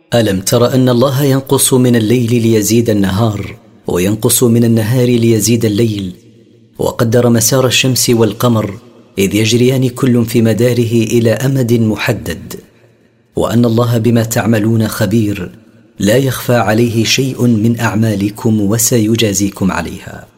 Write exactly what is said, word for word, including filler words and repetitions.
ألم تر أن الله ينقص من الليل ليزيد النهار، وينقص من النهار ليزيد الليل، وقدر مسار الشمس والقمر إذ يجريان كل في مداره إلى أمد محدد، وأن الله بما تعملون خبير، لا يخفى عليه شيء من أعمالكم وسيجازيكم عليها.